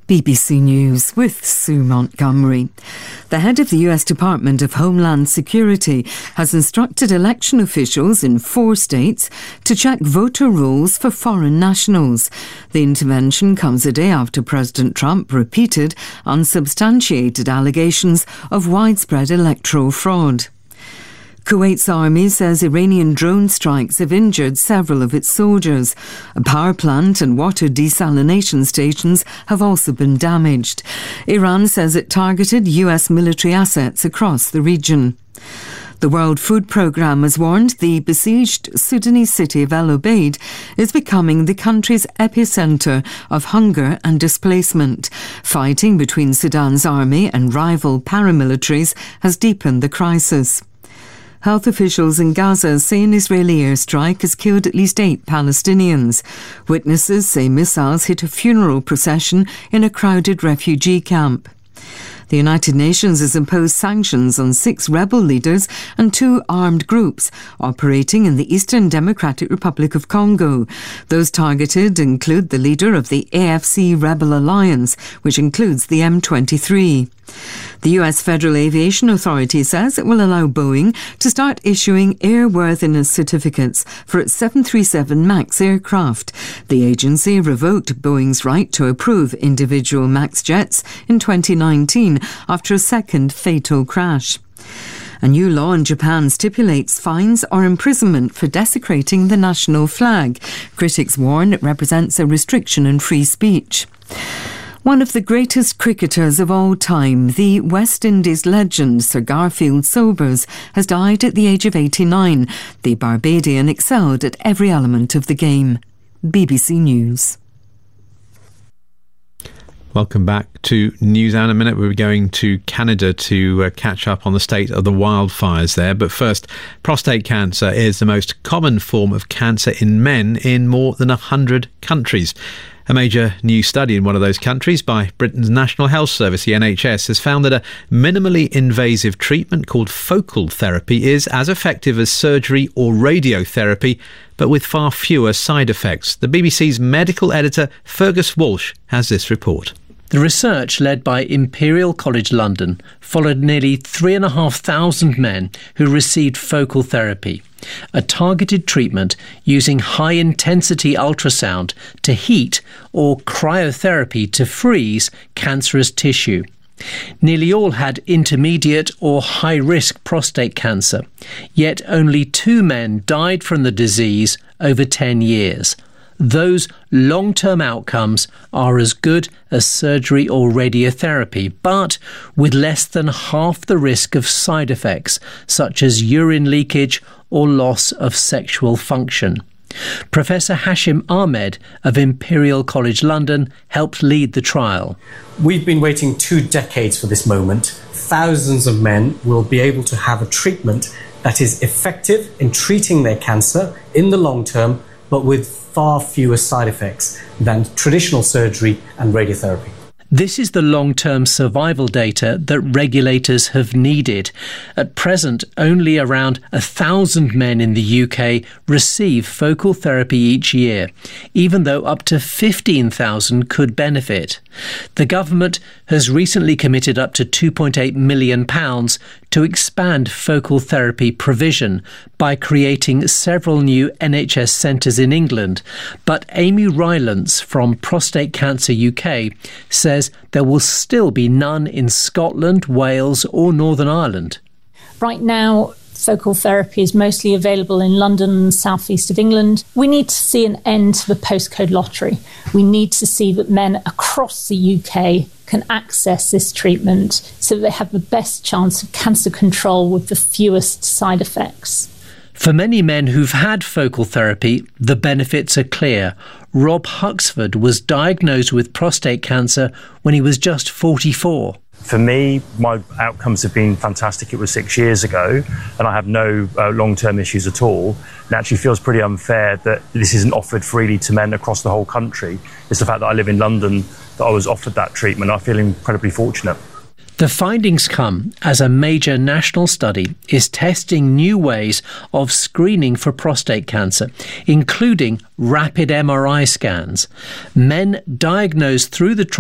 BBC News with Sue Montgomery. The head of the US Department of Homeland Security has instructed election officials in 4 states to check voter rolls for foreign nationals. The intervention comes a day after President Trump repeated unsubstantiated allegations of widespread electoral fraud. Kuwait's army says Iranian drone strikes have injured several of its soldiers. A power plant and water desalination stations have also been damaged. Iran says it targeted US military assets across the region. The World Food Programme has warned the besieged Sudanese city of El Obeid is becoming the country's epicentre of hunger and displacement. Fighting between Sudan's army and rival paramilitaries has deepened the crisis. Health officials in Gaza say an Israeli airstrike has killed at least 8 Palestinians. Witnesses say missiles hit a funeral procession in a crowded refugee camp. The United Nations has imposed sanctions on 6 rebel leaders and 2 armed groups operating in the Eastern Democratic Republic of Congo. Those targeted include the leader of the AFC Rebel Alliance, which includes the M23. The US Federal Aviation Authority says it will allow Boeing to start issuing airworthiness certificates for its 737 MAX aircraft. The agency revoked Boeing's right to approve individual MAX jets in 2019 after a second fatal crash. A new law in Japan stipulates fines or imprisonment for desecrating the national flag. Critics warn it represents a restriction in free speech. One of the greatest cricketers of all time, the West Indies legend Sir Garfield Sobers, has died at the age of 89. The Barbadian excelled at every element of the game. BBC News. Welcome back to News Hour. In a minute, we're going to Canada to catch up on the state of the wildfires there. But first, prostate cancer is the most common form of cancer in men in more than 100 countries. A major new study in one of those countries by Britain's National Health Service, the NHS, has found that a minimally invasive treatment called focal therapy is as effective as surgery or radiotherapy, but with far fewer side effects. The BBC's medical editor, Fergus Walsh, has this report. The research, led by Imperial College London, followed nearly 3,500 men who received focal therapy, a targeted treatment using high-intensity ultrasound to heat or cryotherapy to freeze cancerous tissue. Nearly all had intermediate or high-risk prostate cancer, yet only 2 men died from the disease over 10 years. Those long-term outcomes are as good as surgery or radiotherapy, but with less than half the risk of side effects, such as urine leakage or loss of sexual function. Professor Hashim Ahmed of Imperial College London helped lead the trial. We've been waiting 2 decades for this moment. Thousands of men will be able to have a treatment that is effective in treating their cancer in the long term, but with far fewer side effects than traditional surgery and radiotherapy. This is the long-term survival data that regulators have needed. At present, only around 1,000 men in the UK receive focal therapy each year, even though up to 15,000 could benefit. The government has recently committed up to £2.8 million to expand focal therapy provision by creating several new NHS centres in England. But Amy Rylance from Prostate Cancer UK says there will still be none in Scotland, Wales or Northern Ireland. Right now, focal therapy is mostly available in London and south east of England. We need to see an end to the postcode lottery. We need to see that men across the UK can access this treatment so that they have the best chance of cancer control with the fewest side effects. For many men who've had focal therapy, the benefits are clear. Rob Huxford was diagnosed with prostate cancer when he was just 44. For me, my outcomes have been fantastic. It was 6 years ago, and I have no long-term issues at all. It actually feels pretty unfair that this isn't offered freely to men across the whole country. It's the fact that I live in London that I was offered that treatment. I feel incredibly fortunate. The findings come as a major national study is testing new ways of screening for prostate cancer, including rapid MRI scans. Men diagnosed through the